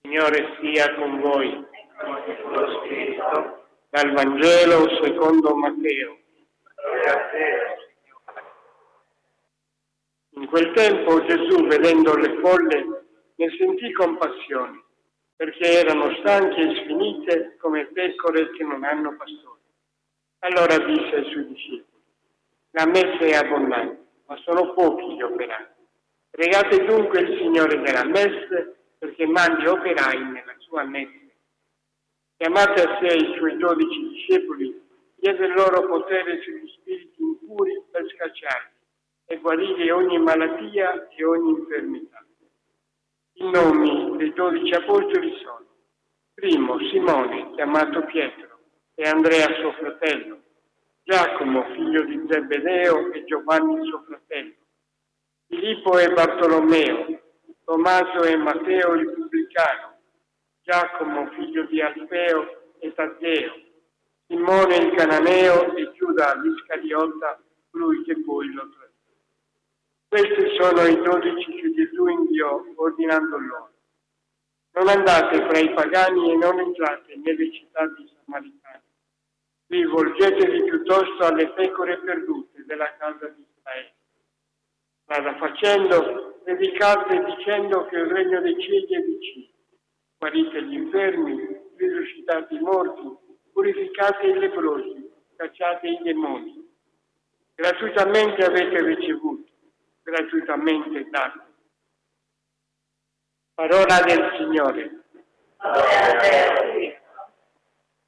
Signore sia con voi. Dal Vangelo secondo Matteo. In quel tempo Gesù, vedendo le folle, ne sentì compassione, perché erano stanche e sfinite come pecore che non hanno pastore. Allora disse ai suoi discepoli: la messe è abbondante, ma sono pochi gli operai. Pregate dunque il Signore della messe perché mandi operai nella sua messe. Chiamate a sé i suoi 12 discepoli, diede loro potere sugli spiriti impuri per scacciarli e guarire ogni malattia e ogni infermità. I nomi dei 12 apostoli sono: primo Simone, chiamato Pietro, e Andrea suo fratello, Giacomo, figlio di Zebedeo, e Giovanni suo fratello, Filippo e Bartolomeo, Tommaso e Matteo il pubblicano, Giacomo, figlio di Alfeo e Taddeo, Simone il cananeo e Giuda l'Iscariota, colui che poi lo tradì. Questi sono i 12 che Gesù inviò ordinando loro: non andate fra i pagani e non entrate nelle città di Samaritani. Rivolgetevi piuttosto alle pecore perdute della casa di Israele. Strada facendo, predicate dicendo che il regno dei cieli è vicino. Guarite gli infermi, risuscitate i morti, purificate i leprosi, cacciate i demoni. Gratuitamente avete ricevuto, gratuitamente date. Parola del Signore.